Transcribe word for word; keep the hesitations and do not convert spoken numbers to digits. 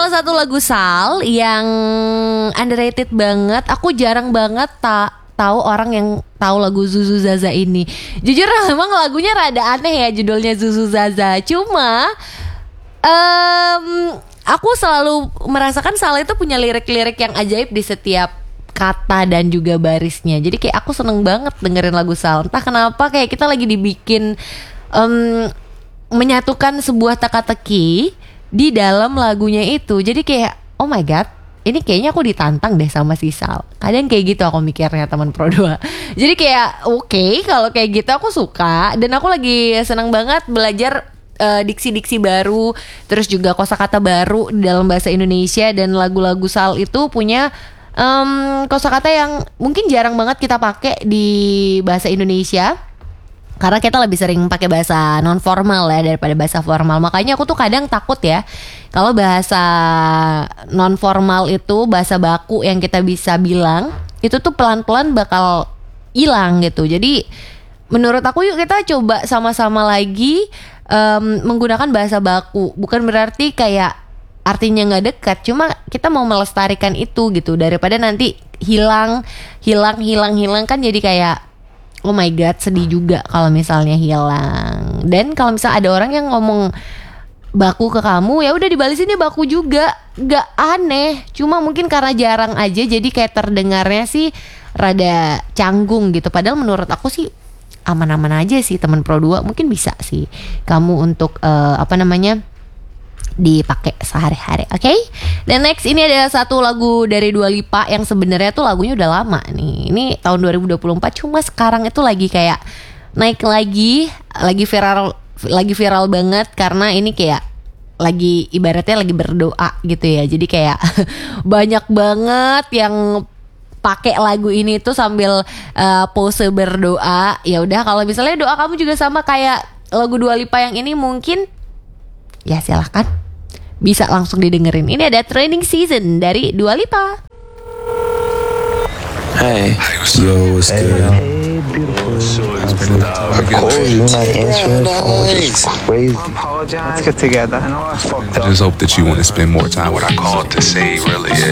salah satu lagu Sal yang underrated banget. Aku jarang banget tak tahu orang yang tahu lagu Zuzu Zaza ini. Jujur memang lagunya rada aneh ya, judulnya Zuzu Zaza. Cuma um, aku selalu merasakan Sal itu punya lirik-lirik yang ajaib di setiap kata dan juga barisnya. Jadi kayak aku seneng banget dengerin lagu Sal. Entah kenapa kayak kita lagi dibikin um, menyatukan sebuah teka-teki di dalam lagunya itu. Jadi kayak oh my god, ini kayaknya aku ditantang deh sama si Sal. Kadang kayak gitu aku mikirnya, teman Pro dua. Jadi kayak oke, okay, kalau kayak gitu aku suka. Dan aku lagi senang banget belajar uh, diksi-diksi baru, terus juga kosakata baru di dalam bahasa Indonesia. Dan lagu-lagu Sal itu punya um, kosakata yang mungkin jarang banget kita pakai di bahasa Indonesia, karena kita lebih sering pakai bahasa non formal ya daripada bahasa formal. Makanya aku tuh kadang takut ya kalau bahasa non formal itu, bahasa baku yang kita bisa bilang itu tuh pelan-pelan bakal hilang gitu. Jadi menurut aku yuk kita coba sama-sama lagi um, menggunakan bahasa baku. Bukan berarti kayak artinya nggak dekat, cuma kita mau melestarikan itu gitu, daripada nanti hilang, hilang, hilang, hilang kan jadi kayak oh my god, sedih juga kalau misalnya hilang. Dan kalau misalnya ada orang yang ngomong baku ke kamu, ya udah dibalesin dia baku juga, gak aneh. Cuma mungkin karena jarang aja, jadi kayak terdengarnya sih rada canggung gitu. Padahal menurut aku sih aman-aman aja sih, teman Pro dua. Mungkin bisa sih kamu untuk uh, apa namanya dipakai sehari-hari, oke? Okay? Dan next ini ada satu lagu dari Dua Lipa yang sebenarnya tuh lagunya udah lama nih. Ini tahun dua ribu dua puluh empat, cuma sekarang itu lagi kayak naik lagi, lagi viral, lagi viral banget karena ini kayak lagi ibaratnya lagi berdoa gitu ya. Jadi kayak banyak banget yang pakai lagu ini tuh sambil uh, pose berdoa. Ya udah, kalau misalnya doa kamu juga sama kayak lagu Dua Lipa yang ini, mungkin ya silahkan bisa langsung didengerin. Ini ada Training Season dari Dua Lipa. Hey, yo, what's good? Hey, beautiful. I called you, not answering the phone, just crazy. Let's get together. I just hope that you want to spend more time with. What I called to say really is